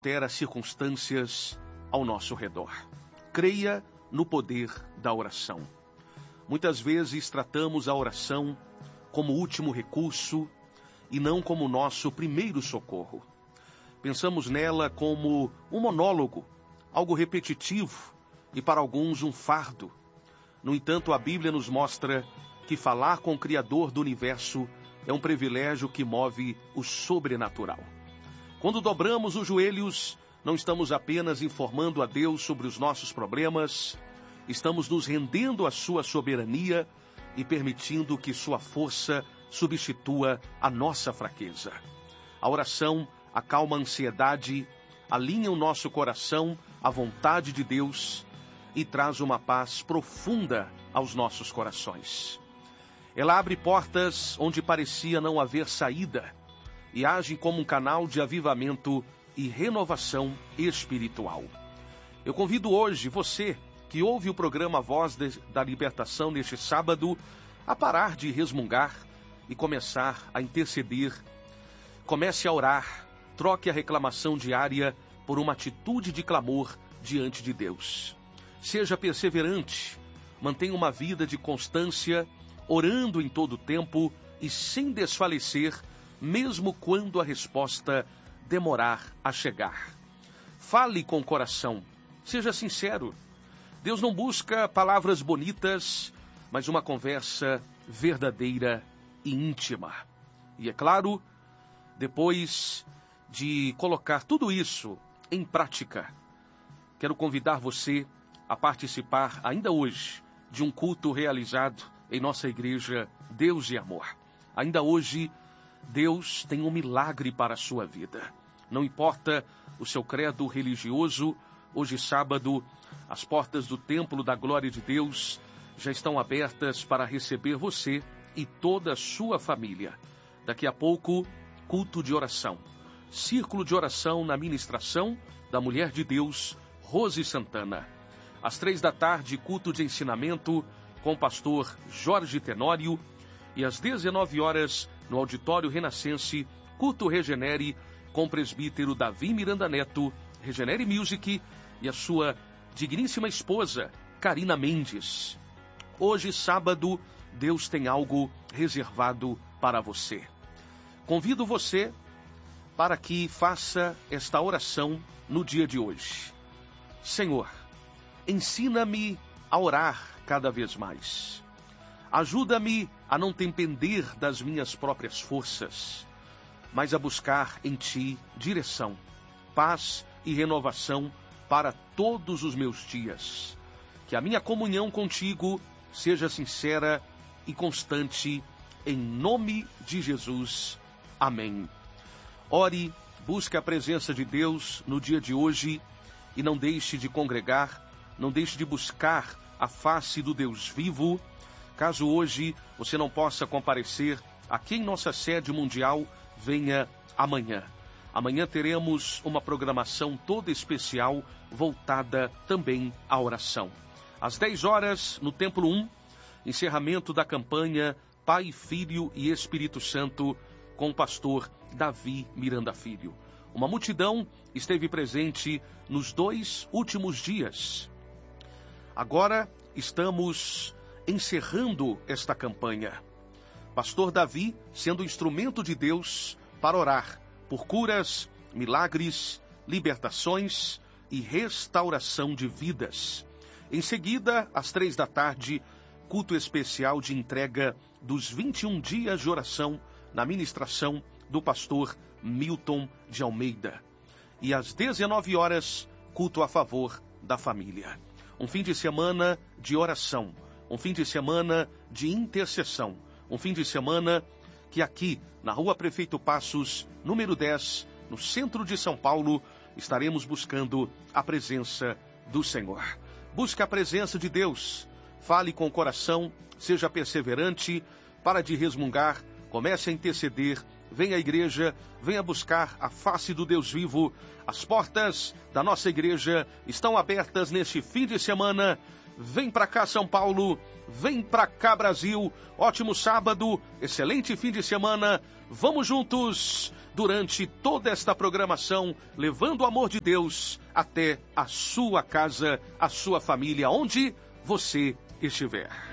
altera as circunstâncias ao nosso redor. Creia no poder da oração. Muitas vezes tratamos a oração como último recurso e não como nosso primeiro socorro. Pensamos nela como um monólogo, algo repetitivo e para alguns um fardo. No entanto, a Bíblia nos mostra que falar com o Criador do universo é um privilégio que move o sobrenatural. Quando dobramos os joelhos, não estamos apenas informando a Deus sobre os nossos problemas, estamos nos rendendo à sua soberania e permitindo que sua força substitua a nossa fraqueza. A oração acalma a ansiedade, alinha o nosso coração à vontade de Deus e traz uma paz profunda aos nossos corações. Ela abre portas onde parecia não haver saída e age como um canal de avivamento e renovação espiritual. Eu convido hoje você que ouve o programa Voz da Libertação neste sábado a parar de resmungar e começar a interceder. Comece a orar, troque a reclamação diária por uma atitude de clamor diante de Deus. Seja perseverante, mantenha uma vida de constância, orando em todo o tempo e sem desfalecer, mesmo quando a resposta demorar a chegar. Fale com o coração, seja sincero. Deus não busca palavras bonitas, mas uma conversa verdadeira e íntima. E é claro, depois de colocar tudo isso em prática, quero convidar você a participar ainda hoje de um culto realizado em nossa igreja Deus e Amor. Ainda hoje, Deus tem um milagre para a sua vida. Não importa o seu credo religioso, hoje sábado, as portas do Templo da Glória de Deus já estão abertas para receber você e toda a sua família. Daqui a pouco, culto de oração. Círculo de oração na ministração da Mulher de Deus, Rose Santana. Às 15h, culto de ensinamento com o pastor Jorge Tenório. E às 19h, no Auditório Renascense, culto Regenere com o presbítero Davi Miranda Neto, Regenere Music e a sua digníssima esposa, Karina Mendes. Hoje, sábado, Deus tem algo reservado para você. Convido você para que faça esta oração no dia de hoje. Senhor, ensina-me a orar cada vez mais. Ajuda-me a não depender das minhas próprias forças, mas a buscar em Ti direção, paz e renovação para todos os meus dias. Que a minha comunhão contigo seja sincera e constante, em nome de Jesus. Amém. Ore, busque a presença de Deus no dia de hoje e não deixe de congregar, não deixe de buscar a face do Deus vivo. Caso hoje você não possa comparecer aqui em nossa sede mundial, venha amanhã. Amanhã teremos uma programação toda especial voltada também à oração. Às 10h, no Templo 1, encerramento da campanha Pai, Filho e Espírito Santo com o pastor Davi Miranda Filho. Uma multidão esteve presente nos 2 últimos dias. Agora estamos encerrando esta campanha. Pastor Davi sendo instrumento de Deus para orar por curas, milagres, libertações e restauração de vidas. Em seguida, às 15h, culto especial de entrega dos 21 dias de oração na ministração do pastor Milton de Almeida. E às 19h, culto a favor da família. Um fim de semana de oração, um fim de semana de intercessão, um fim de semana que aqui, na Rua Prefeito Passos, número 10, no centro de São Paulo, estaremos buscando a presença do Senhor. Busque a presença de Deus, fale com o coração, seja perseverante, para de resmungar, comece a interceder, venha à igreja, venha buscar a face do Deus vivo. As portas da nossa igreja estão abertas neste fim de semana. Vem pra cá, São Paulo. Vem pra cá, Brasil. Ótimo sábado, excelente fim de semana. Vamos juntos durante toda esta programação, levando o amor de Deus até a sua casa, a sua família, onde você estiver.